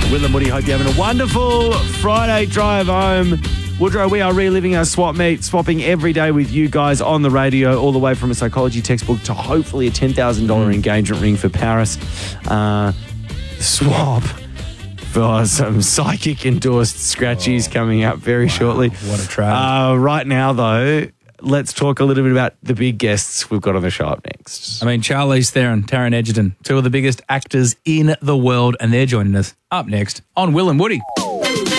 Will and Woody, hope you're having a wonderful Friday drive home. Woodrow, we are reliving our swap meet, swapping every day with you guys on the radio, all the way from a psychology textbook to hopefully a $10,000 engagement ring for Paris. Swap for some psychic endorsed scratchies coming up very shortly. What a trade. Right now, though, let's talk a little bit about the big guests we've got on the show up next. I mean, Charlize Theron, Taron Egerton, two of the biggest actors in the world, and they're joining us up next on Will and Woody.